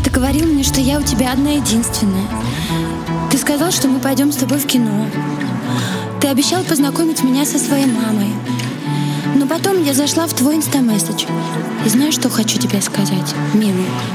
Ты говорил мне, что я у тебя одна единственная. Ты сказал, что мы пойдем с тобой в кино. Ты обещал познакомить меня со своей мамой. Но потом я зашла в твой инстамесседж. И знаешь, что хочу тебе сказать, милый?